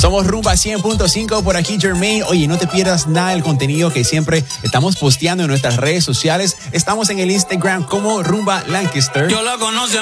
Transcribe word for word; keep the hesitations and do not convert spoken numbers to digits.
Somos Rumba cien punto cinco, por aquí Jermaine. Oye, no te pierdas nada del contenido que siempre estamos posteando en nuestras redes sociales. Estamos en el Instagram como Rumba Lancaster. Yo la conocí